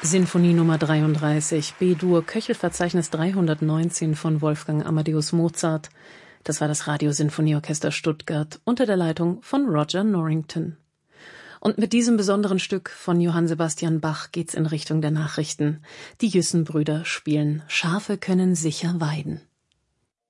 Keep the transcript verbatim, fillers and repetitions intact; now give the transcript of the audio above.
Sinfonie Nummer dreiunddreißig, B-Dur, Köchelverzeichnis dreihundertneunzehn von Wolfgang Amadeus Mozart. Das war das Radiosinfonieorchester Stuttgart unter der Leitung von Roger Norrington. Und mit diesem besonderen Stück von Johann Sebastian Bach geht's in Richtung der Nachrichten. Die Jüssen-Brüder spielen »Schafe können sicher weiden«.